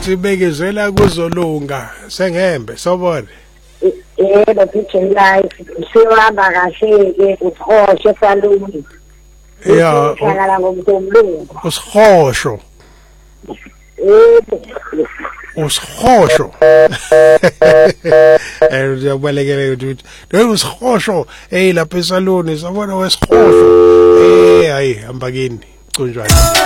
uthi bekezela kuzolunga sengembe sobona. Yebo picture life siwahamba kahle ke uthoshe saluni. Yeah, Uhlala ngomlungu. ushosho. Ushosho. Uyabalekela ukuthi lo ushosho lapha esaluni sabona weshosho. Hayi hamba kini. Cunjwana.